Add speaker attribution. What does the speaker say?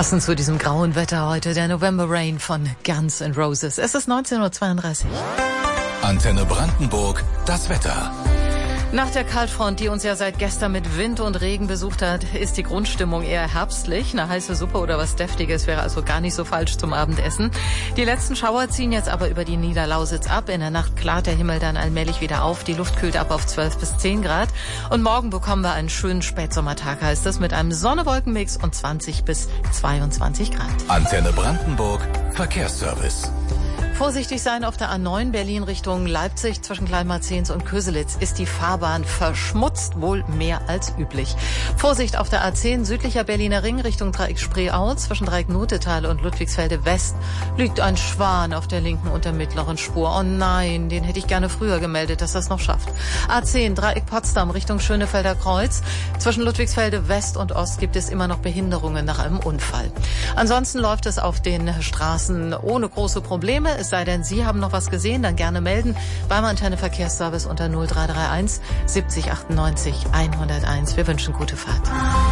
Speaker 1: Passend zu diesem grauen Wetter heute der November Rain von Guns N' Roses. Es ist 19:32 Uhr.
Speaker 2: Antenne Brandenburg, das Wetter.
Speaker 1: Nach der Kaltfront, die uns ja seit gestern mit Wind und Regen besucht hat, ist die Grundstimmung eher herbstlich. Eine heiße Suppe oder was Deftiges wäre also gar nicht so falsch zum Abendessen. Die letzten Schauer ziehen jetzt aber über die Niederlausitz ab. In der Nacht klart der Himmel dann allmählich wieder auf. Die Luft kühlt ab auf 12 bis 10 Grad. Und morgen bekommen wir einen schönen Spätsommertag, heißt es, mit einem Sonne-Wolken-Mix und 20 bis 22 Grad.
Speaker 2: Antenne Brandenburg, Verkehrsservice.
Speaker 1: Vorsichtig sein auf der A9 Berlin Richtung Leipzig zwischen Kleinmarzens und Köselitz ist die Fahrbahn verschmutzt, wohl mehr als üblich. Vorsicht auf der A10 südlicher Berliner Ring Richtung Dreieck Spreeau zwischen Dreieck Notetal und Ludwigsfelde West liegt ein Schwan auf der linken und der mittleren Spur. Oh nein, den hätte ich gerne früher gemeldet, dass das noch schafft. A10 Dreieck Potsdam Richtung Schönefelder Kreuz. Zwischen Ludwigsfelde West und Ost gibt es immer noch Behinderungen nach einem Unfall. Ansonsten läuft es auf den Straßen ohne große Probleme. Es sei denn, Sie haben noch was gesehen, dann gerne melden beim Antenne Verkehrsservice unter 0331 70 98 101. Wir wünschen gute Fahrt.